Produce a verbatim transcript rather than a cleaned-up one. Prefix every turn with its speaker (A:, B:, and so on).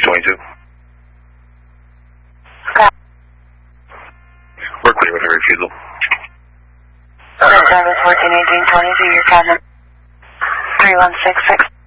A: twenty-two.
B: Got
A: We're clear with her refusal.
B: Service fourteen eighteen twenty-two, your cabin. three one six six.